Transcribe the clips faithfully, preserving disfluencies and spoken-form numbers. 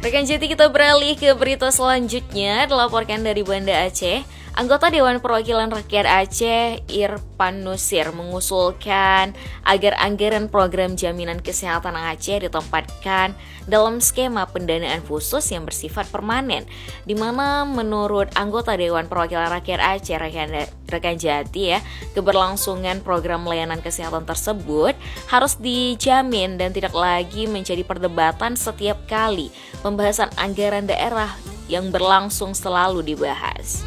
Rekan Jati, kita beralih ke berita selanjutnya. Dilaporkan dari Banda Aceh, anggota Dewan Perwakilan Rakyat Aceh Irfan Nusir mengusulkan agar anggaran program jaminan kesehatan Aceh ditempatkan dalam skema pendanaan khusus yang bersifat permanen, di mana menurut anggota Dewan Perwakilan Rakyat Aceh rekan, rekan Jati ya, keberlangsungan program layanan kesehatan tersebut harus dijamin dan tidak lagi menjadi perdebatan setiap kali pembahasan anggaran daerah yang berlangsung selalu dibahas.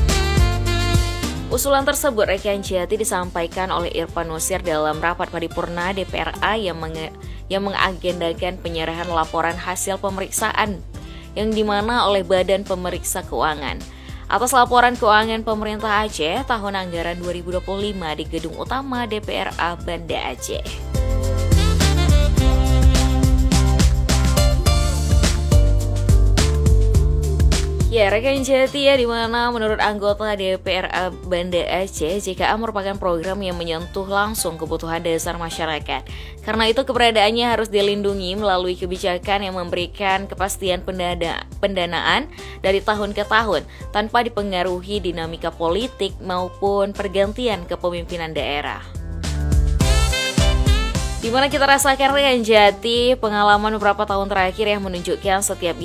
Usulan tersebut rekan Jati disampaikan oleh Irfan Nusir dalam rapat paripurna D P R A yang, menge- yang mengagendakan penyerahan laporan hasil pemeriksaan yang dimana oleh Badan Pemeriksa Keuangan atas laporan keuangan pemerintah Aceh tahun anggaran dua ribu dua puluh lima di Gedung Utama D P R A Banda Aceh. Ya, rekan Jati ya, dimana menurut anggota D P R A Banda Aceh, J K A merupakan program yang menyentuh langsung kebutuhan dasar masyarakat. Karena itu keberadaannya harus dilindungi melalui kebijakan yang memberikan kepastian pendana, pendanaan dari tahun ke tahun tanpa dipengaruhi dinamika politik maupun pergantian kepemimpinan daerah. Dimana kita rasakan rekan Jati pengalaman beberapa tahun terakhir yang menunjukkan setiap